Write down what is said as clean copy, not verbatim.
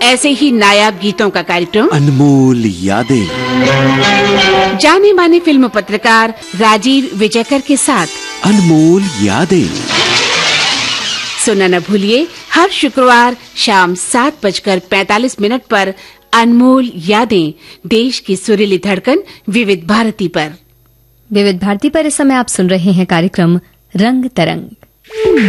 ऐसे ही नायाब गीतों का कार्यक्रम अनमोल यादें। जाने माने फिल्म पत्रकार राजीव विजयकर के साथ अनमोल यादें सुनना न भूलिए, हर शुक्रवार शाम 7:45 पर अनमोल यादें, देश की सुरीली धड़कन विविध भारती पर। विविध भारती पर इस समय आप सुन रहे हैं कार्यक्रम रंग तरंग।